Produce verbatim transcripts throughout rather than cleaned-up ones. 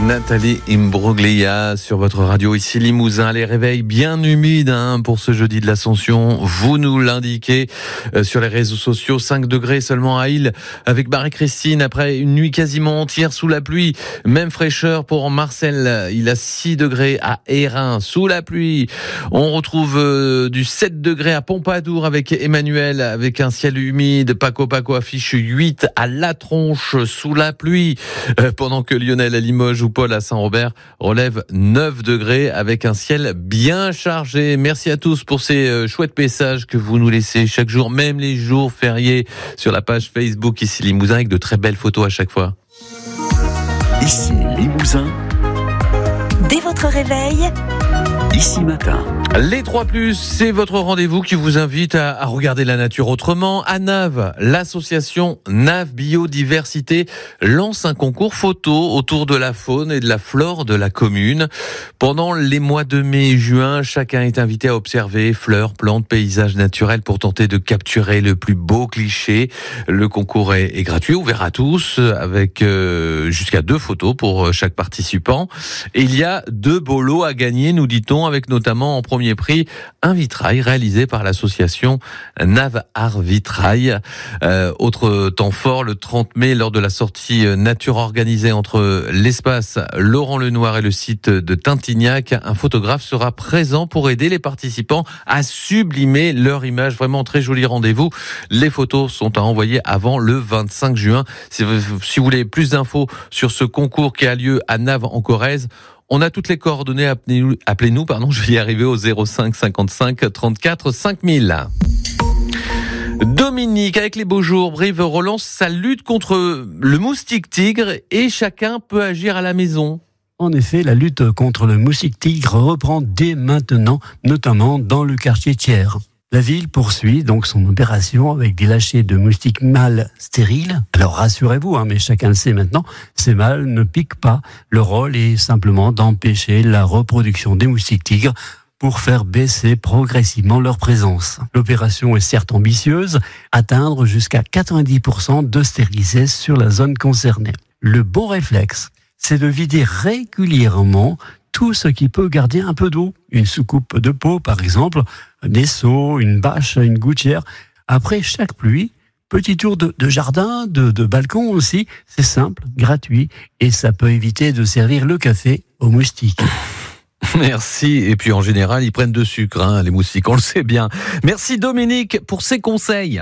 Nathalie Imbruglia sur votre radio ici Limousin. Les réveils bien humides hein, pour ce jeudi de l'Ascension. Vous nous l'indiquez euh, sur les réseaux sociaux. cinq degrés seulement à Île avec Marie-Christine après une nuit quasiment entière sous la pluie. Même fraîcheur pour Marcel. Il a six degrés à Hérin sous la pluie. On retrouve euh, du sept degrés à Pompadour avec Emmanuel avec un ciel humide. Paco Paco affiche huit à La Tronche sous la pluie. Euh, pendant que Lionel à Limoges ou Paul à Saint-Robert relève neuf degrés avec un ciel bien chargé. Merci à tous pour ces chouettes messages que vous nous laissez chaque jour, même les jours fériés, sur la page Facebook ici Limousin avec de très belles photos à chaque fois. Ici Limousin. Dès votre réveil, Ici Matin. Les trois plus, c'est votre rendez-vous qui vous invite à, à regarder la nature autrement. À Naves, l'association Naves Biodiversité lance un concours photo autour de la faune et de la flore de la commune. Pendant les mois de mai et juin, chacun est invité à observer fleurs, plantes, paysages naturels pour tenter de capturer le plus beau cliché. Le concours est, est gratuit, ouvert à tous, avec euh, jusqu'à deux photos pour chaque participant. Et il y a deux beaux lots à gagner, nous dit-on, avec notamment en premier prix un vitrail réalisé par l'association Naves Art Vitrail. Euh, autre temps fort, le trente mai, lors de la sortie nature organisée entre l'espace Laurent Lenoir et le site de Tintignac, un photographe sera présent pour aider les participants à sublimer leur image. Vraiment très joli rendez-vous. Les photos sont à envoyer avant le vingt-cinq juin. Si vous, si vous voulez plus d'infos sur ce concours qui a lieu à Naves en Corrèze, on a toutes les coordonnées, appelez-nous, appelez-nous, pardon, je vais y arriver au zéro cinq cinquante-cinq trente-quatre cinq mille. Dominique, avec les beaux jours, Brive relance sa lutte contre le moustique tigre et chacun peut agir à la maison. En effet, la lutte contre le moustique tigre reprend dès maintenant, notamment dans le quartier Thiers. La ville poursuit donc son opération avec des lâchers de moustiques mâles stériles. Alors rassurez-vous, hein, mais chacun le sait maintenant, ces mâles ne piquent pas. Le rôle est simplement d'empêcher la reproduction des moustiques tigres pour faire baisser progressivement leur présence. L'opération est certes ambitieuse, atteindre jusqu'à quatre-vingt-dix pour cent de stérilisés sur la zone concernée. Le bon réflexe, c'est de vider régulièrement tout ce qui peut garder un peu d'eau. Une soucoupe de peau, par exemple, des seaux, une bâche, une gouttière. Après chaque pluie, petit tour de, de jardin, de, de balcon aussi. C'est simple, gratuit, et ça peut éviter de servir le café aux moustiques. Merci. Et puis en général, ils prennent de sucre, hein, les moustiques, on le sait bien. Merci Dominique pour ces conseils.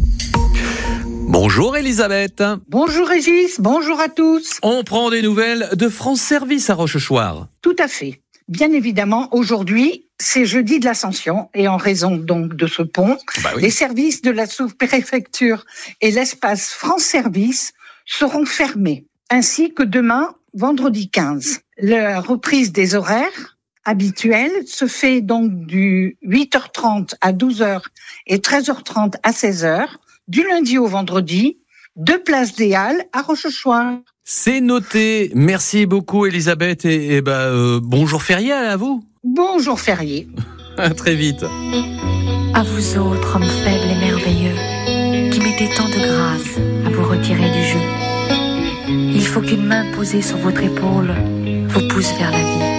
Bonjour Elisabeth. Bonjour Régis, bonjour à tous. On prend des nouvelles de France Service à Rochechouart. Tout à fait. Bien évidemment, aujourd'hui, c'est jeudi de l'Ascension et en raison donc de ce pont, bah oui. Les services de la sous-préfecture et l'espace France Service seront fermés, ainsi que demain, vendredi quinze. La reprise des horaires habituels se fait donc du huit heures trente à douze heures et treize heures trente à seize heures. Du lundi au vendredi, de place des Halles à Rochechouart. C'est noté. Merci beaucoup Elisabeth et, et bah, euh, bonjour férié à vous. Bonjour férié. À très vite. à vous autres, hommes faibles et merveilleux, qui mettez tant de grâce à vous retirer du jeu. Il faut qu'une main posée sur votre épaule vous pousse vers la vie.